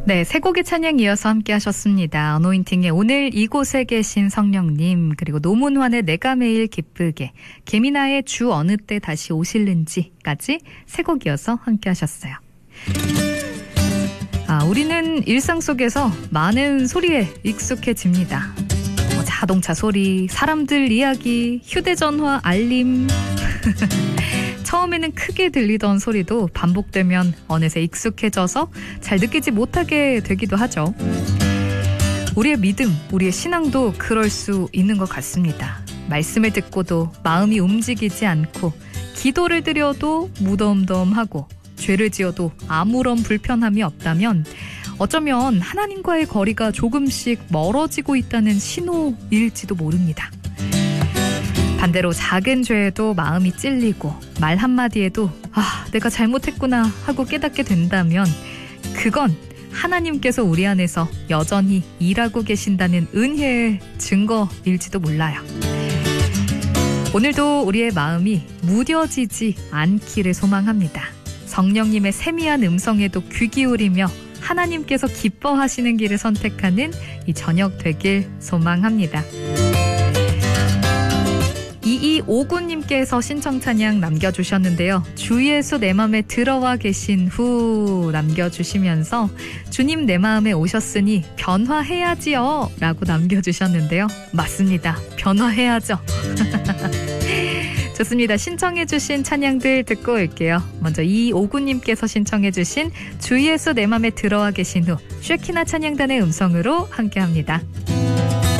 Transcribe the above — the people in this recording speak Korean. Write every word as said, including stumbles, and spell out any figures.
네, 세 곡의 찬양 이어서 함께 하셨습니다. 어노인팅의 오늘 이곳에 계신 성령님, 그리고 노문환의 내가 매일 기쁘게, 개미나의 주 어느 때 다시 오실는지까지 세 곡 이어서 함께 하셨어요. 아, 우리는 일상 속에서 많은 소리에 익숙해집니다. 뭐 자동차 소리, 사람들 이야기, 휴대전화 알림. 처음에는 크게 들리던 소리도 반복되면 어느새 익숙해져서 잘 느끼지 못하게 되기도 하죠. 우리의 믿음, 우리의 신앙도 그럴 수 있는 것 같습니다. 말씀을 듣고도 마음이 움직이지 않고, 기도를 드려도 무덤덤하고, 죄를 지어도 아무런 불편함이 없다면 어쩌면 하나님과의 거리가 조금씩 멀어지고 있다는 신호일지도 모릅니다. 반대로 작은 죄에도 마음이 찔리고 말 한마디에도 아, 내가 잘못했구나 하고 깨닫게 된다면 그건 하나님께서 우리 안에서 여전히 일하고 계신다는 은혜의 증거일지도 몰라요. 오늘도 우리의 마음이 무뎌지지 않기를 소망합니다. 성령님의 세미한 음성에도 귀 기울이며 하나님께서 기뻐하시는 길을 선택하는 이 저녁 되길 소망합니다. 이이오구님께서 신청 찬양 남겨주셨는데요. 주 예수 내 맘에 들어와 계신 후 남겨주시면서 주님 내 마음에 오셨으니 변화해야지요 라고 남겨주셨는데요. 맞습니다. 변화해야죠. 좋습니다. 신청해주신 찬양들 듣고 올게요. 먼저 이이오구님께서 신청해주신 주 예수 내 맘에 들어와 계신 후 쉐키나 찬양단의 음성으로 함께합니다.